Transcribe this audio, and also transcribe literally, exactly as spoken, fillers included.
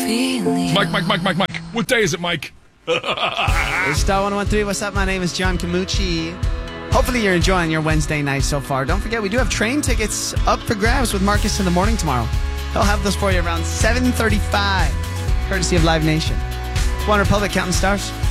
feeling. Mike, Mike, Mike, Mike, Mike. What day is it, Mike? It's Star one oh one three. What's up? My name is John Camucci. Hopefully you're enjoying your Wednesday night so far. Don't forget, we do have train tickets up for grabs with Marcus in the morning tomorrow. He'll have those for you around seven thirty-five, courtesy of Live Nation. One Republic, counting stars.